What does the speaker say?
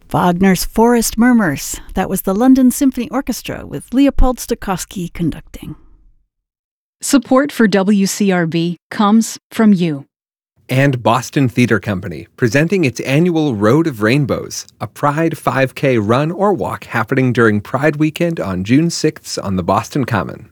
Wagner's Forest Murmurs. That was the London Symphony Orchestra with Leopold Stokowski conducting. Support for WCRB comes from you. And Boston Theater Company, presenting its annual Road of Rainbows, a Pride 5K run or walk happening during Pride Weekend on June 6th on the Boston Common.